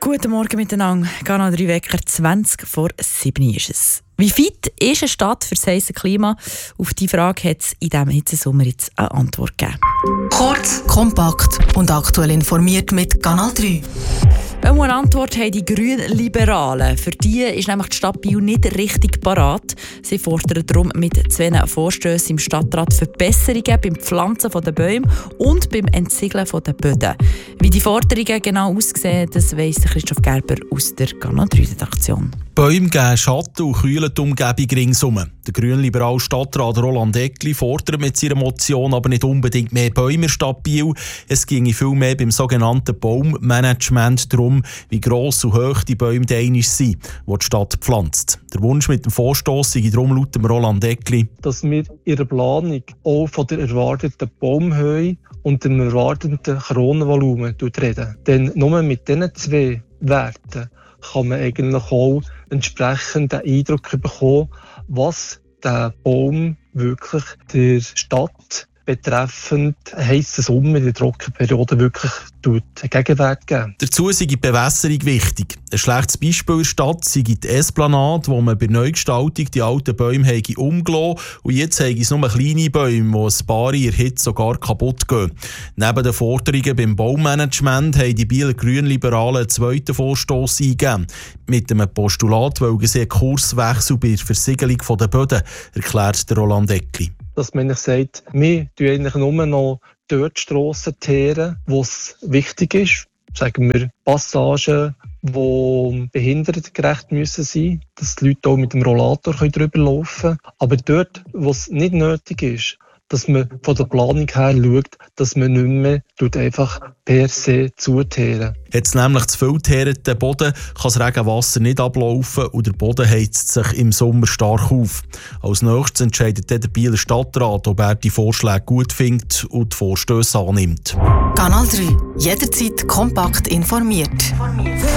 Guten Morgen miteinander. Kanal 3 Wecker, 20 vor 7 ist es. Wie fit ist eine Stadt für das heisse Klima? Auf diese Frage hat es in diesem Hitzesommer jetzt eine Antwort gegeben. Kurz, kompakt und aktuell informiert mit Kanal 3. Eine Antwort haben die Grünliberalen. Für die ist nämlich die Stadt Biel nicht richtig parat. Sie fordern darum mit 2 Vorstössen im Stadtrat Verbesserungen beim Pflanzen der Bäume und beim Entsiegeln der Böden. Wie die Forderungen genau aussehen, das weiss Christoph Gerber aus der Kanal 3-Redaktion. Bäume geben Schatten und kühlen die Umgebung ringsum. Der grünliberale Stadtrat Roland Eggli fordert mit seiner Motion aber nicht unbedingt mehr Bäume in der Stadt Biel. Es ginge vielmehr beim sogenannten Baummanagement darum, wie gross und hoch die Bäume sind, die die Stadt pflanzt. Der Wunsch mit dem Vorstoss sei darum laut dem Roland Eggli, dass wir in der Planung auch von der erwarteten Baumhöhe und dem erwarteten Kronenvolumen reden. Denn nur mit diesen 2 Werten kann man eigentlich auch entsprechend den Eindruck bekommen, was der Baum wirklich der Stadt betreffend heissen Sommer in der Trockenperiode wirklich Gegenwert geben. Dazu sei die Bewässerung wichtig. Ein schlechtes Beispiel in der Stadt sei die Esplanade, wo man bei Neugestaltung die alten Bäume umgelassen und jetzt haben es nur kleine Bäume, die ein paar in der Hitze sogar kaputt gehen. Neben den Forderungen beim Baumanagement haben die Bieler Grünliberalen einen zweiten Vorstoss eingegeben. Mit einem Postulat wollen sie einen Kurswechsel bei der Versiegelung der Böden, erklärt der Roland Eggli. Dass man sagt, wir teeren eigentlich nur noch dort Strassen teeren, wo es wichtig ist. Sagen wir Passagen, die behindertengerecht müssen sein, dass die Leute auch mit dem Rollator drüber laufen können. Aber dort, wo es nicht nötig ist, dass man von der Planung her schaut, dass man nicht mehr einfach per se zuteeren. Hat es nämlich zu viel geteerten Boden, kann das Regenwasser nicht ablaufen und der Boden heizt sich im Sommer stark auf. Als nächstes entscheidet der Bieler Stadtrat, ob er die Vorschläge gut findet und die Vorstösse annimmt. Kanal 3. Jederzeit kompakt informiert.